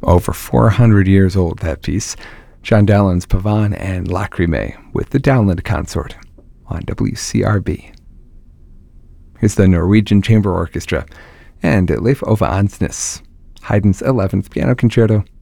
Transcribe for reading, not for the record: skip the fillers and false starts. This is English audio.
Over 400 years old, that piece. John Dowland's Pavane and Lacrimae with the Dowland Consort on WCRB. Here's the Norwegian Chamber Orchestra and Leif Ove Ansnes, Haydn's 11th Piano Concerto